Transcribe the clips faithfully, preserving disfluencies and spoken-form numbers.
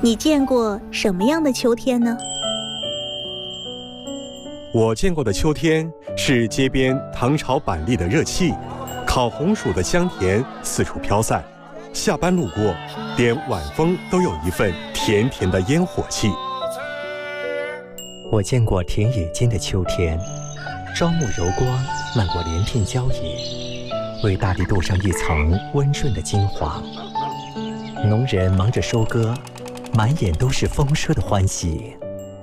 你见过什么样的秋天呢？ 我见过的秋天是街边糖炒板栗的热气，烤红薯的香甜四处飘散，下班路过，连晚风都有一份甜甜的烟火气。 我见过田野间的秋天，朝暮柔光漫过连片郊野，为大地镀上一层温润的金黄。农人忙着收割，满眼都是丰收的欢喜。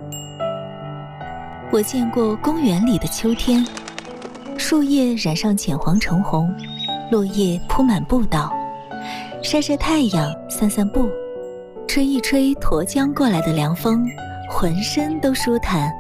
我见过公园里的秋天，树叶染上浅黄橙红，落叶铺满步道，晒晒太阳，散散步，吹一吹沱江过来的凉风，浑身都舒坦。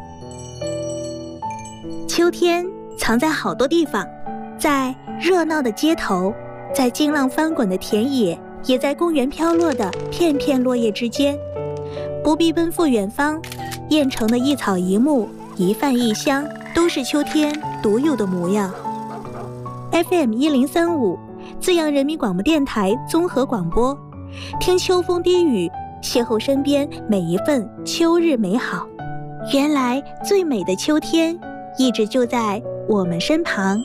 秋天藏在好多地方，在热闹的街头，在惊浪翻滚的田野，也在公园飘落的片片落叶之间。不必奔赴远方，燕城的一草一木，一饭一香，都是秋天独有的模样。F M 一零三五，资阳人民广播电台综合广播，听秋风低语，邂逅身边每一份秋日美好。原来最美的秋天，一直就在我们身旁。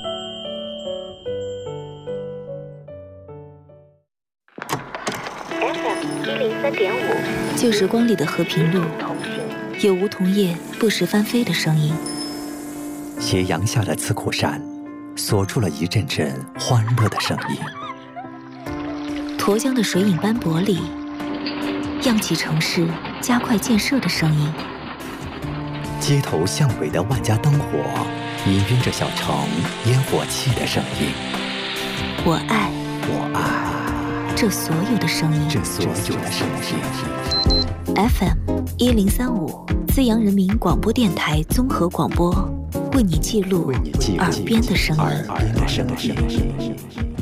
F M 一零三点五，旧时光里的和平路，有梧桐叶不时翻飞的声音。 斜阳下的刺库山，锁住了一阵阵欢乐的声音。 沱江的水影斑驳里，漾起城市加快建设的声音。 街头巷尾的万家灯火，氤氲着小城烟火气的声音。 我爱， 我爱这所有的声音， 这所有的声音。 F M 一零三五，资阳人民广播电台综合广播，为你记录为你记录耳边的声音。 耳边的声音。